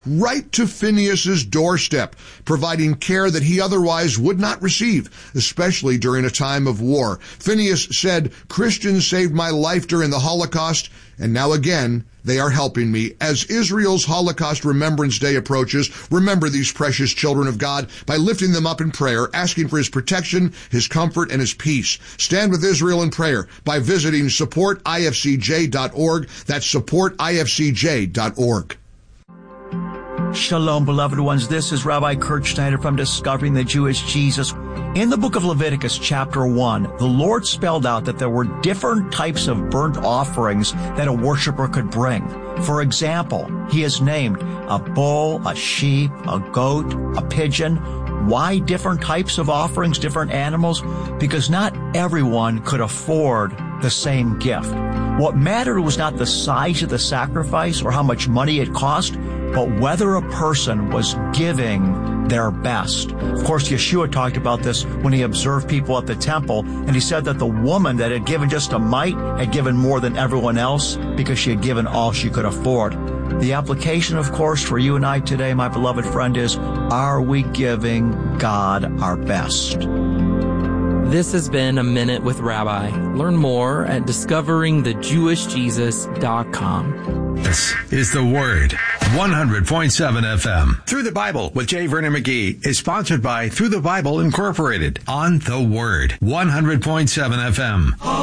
right to Phineas's doorstep, providing care that he otherwise would not receive, especially during a time of war. Phineas said, "Christians saved my life during the Holocaust, and now again, they are helping me." As Israel's Holocaust Remembrance Day approaches, remember these precious children of God by lifting them up in prayer, asking for his protection, his comfort, and his peace. Stand with Israel in prayer by visiting supportifcj.org. That's supportifcj.org. Shalom, beloved ones. This is Rabbi Kurt Schneider from Discovering the Jewish Jesus. In the book of Leviticus, chapter 1, the Lord spelled out that there were different types of burnt offerings that a worshiper could bring. For example, he has named a bull, a sheep, a goat, a pigeon. Why different types of offerings, different animals? Because not everyone could afford the same gift. What mattered was not the size of the sacrifice or how much money it cost, but whether a person was giving their best. Of course, Yeshua talked about this when he observed people at the temple, and he said that the woman that had given just a mite had given more than everyone else because she had given all she could afford. The application, of course, for you and I today, my beloved friend, is, are we giving God our best? This has been A Minute with Rabbi. Learn more at discoveringthejewishjesus.com. This is The Word, 100.7 FM. Through the Bible with J. Vernon McGee is sponsored by Through the Bible Incorporated on The Word, 100.7 FM.